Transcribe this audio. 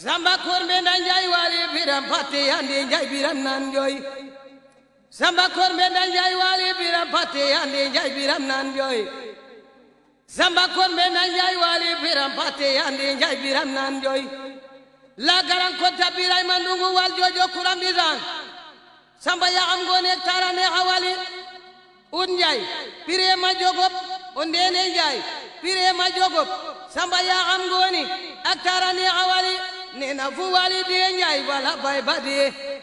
Samba korbe na njay wali biram pate ande njay biram nan joy Samba korbe na njay wali biram pate ande njay biram nan joy Samba korbe na njay wali biram pate ande njay biram nan joy La garan kota biray mandungu wal jojo kuram bizan Samba ya am gone tarane hawali un njay pire ma jogop ondene njay pire ma jogop Samba ya am goni ak tarane hawali Nena fu wali di njay wala bay badi